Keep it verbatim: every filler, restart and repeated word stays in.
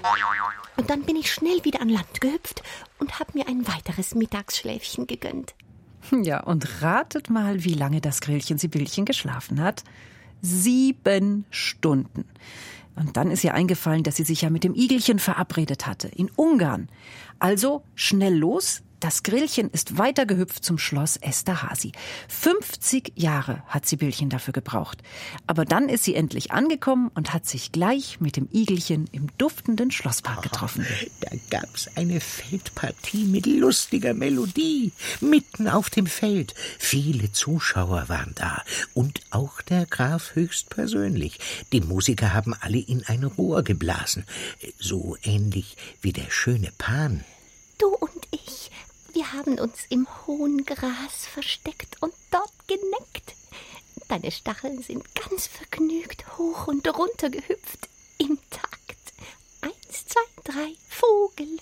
Und dann bin ich schnell wieder an Land gehüpft und habe mir ein weiteres Mittagsschläfchen gegönnt. Ja, und ratet mal, wie lange das Grillchen Sibylchen geschlafen hat. Sieben Stunden. Und dann ist ihr eingefallen, dass sie sich ja mit dem Igelchen verabredet hatte, in Ungarn. Also schnell los. Das Grillchen ist weitergehüpft zum Schloss Esterházy. fünfzig Jahre hat Sibylchen dafür gebraucht. Aber dann ist sie endlich angekommen und hat sich gleich mit dem Igelchen im duftenden Schlosspark getroffen. Oh, da gab's eine Feldpartie mit lustiger Melodie, mitten auf dem Feld. Viele Zuschauer waren da und auch der Graf höchstpersönlich. Die Musiker haben alle in ein Rohr geblasen, so ähnlich wie der schöne Pan. Du und ich, wir haben uns im hohen Gras versteckt und dort geneckt. Deine Stacheln sind ganz vergnügt hoch und runter gehüpft im Takt. Eins, zwei, drei.